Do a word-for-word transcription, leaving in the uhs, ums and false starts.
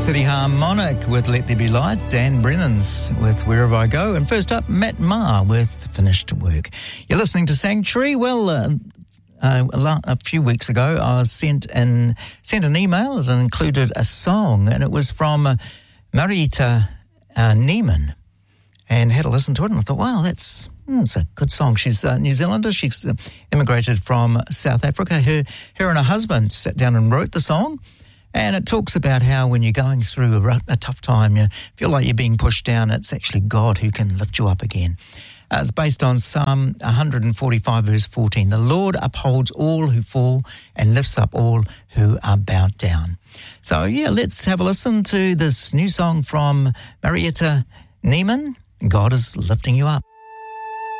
City Harmonic with Let There Be Light, Dan Brennan's with Wherever I Go, and first up, Matt Maher with Finished Work. You're listening to Sanctuary. Well, uh, uh, a, a few weeks ago, I was sent, in, sent an email that included a song, and it was from uh, Marietta uh, Neiman, and had a listen to it, and I thought, wow, that's... It's a good song. She's a New Zealander. She's immigrated from South Africa. Her, her and her husband sat down and wrote the song. And it talks about how when you're going through a, a tough time, you feel like you're being pushed down, it's actually God who can lift you up again. Uh, it's based on Psalm one forty-five, verse fourteen. The Lord upholds all who fall and lifts up all who are bowed down. So, yeah, let's have a listen to this new song from Marietta Neiman, God is Lifting You Up.